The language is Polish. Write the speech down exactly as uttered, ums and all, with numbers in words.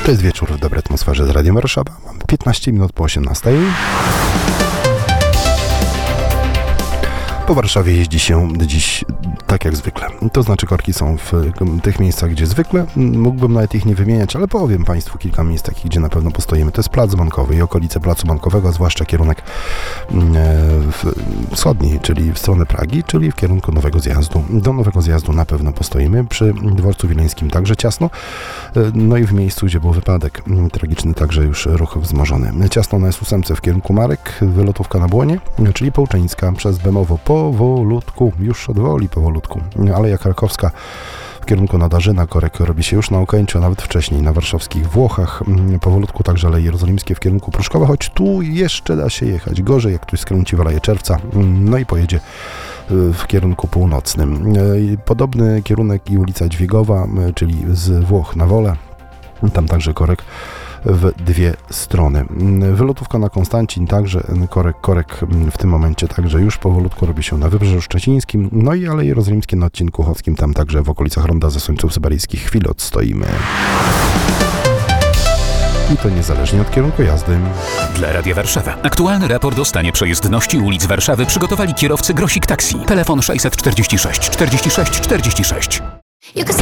To jest wieczór w dobrej atmosferze z Radiem Warszawa. Mamy piętnaście minut po osiemnastej. Po Warszawie jeździ się dziś tak jak zwykle. To znaczy korki są w tych miejscach, gdzie zwykle. Mógłbym nawet ich nie wymieniać, ale powiem Państwu kilka miejsc takich, gdzie na pewno postoimy. To jest Plac Bankowy i okolice Placu Bankowego, zwłaszcza kierunek wschodni, czyli w stronę Pragi, czyli w kierunku Nowego Zjazdu. Do Nowego Zjazdu na pewno postoimy. Przy Dworcu Wileńskim także ciasno. No i w miejscu, gdzie był wypadek tragiczny, także już ruch wzmożony. Ciasno na S ósem w kierunku Marek, wylotówka na Błonie, czyli Połczeńska przez Bemowo powolutku, już od woli powolutku. Aleja Krakowska w kierunku Nadarzyna, korek robi się już na Okęciu, a nawet wcześniej na warszawskich Włochach. Powolutku także Aleje Jerozolimskie w kierunku Pruszkowa, choć tu jeszcze da się jechać gorzej, jak ktoś skręci w Aleje Czerwca, no i pojedzie w kierunku północnym. Podobny kierunek i ulica Dźwigowa, czyli z Włoch na Wolę. Tam także korek w dwie strony. Wylotówka na Konstancin, także korek, korek w tym momencie także już powolutku robi się na Wybrzeżu Szczecińskim, no i Aleje Jerozolimskie na odcinku Chockim, tam także w okolicach Ronda Zasłońców Syberyjskich chwilę odstoimy. I to niezależnie od kierunku jazdy. Dla Radia Warszawa. Aktualny raport o stanie przejezdności ulic Warszawy przygotowali kierowcy Grosik Taxi. Telefon sześćset czterdzieści sześć czterdzieści sześć czterdzieści sześć.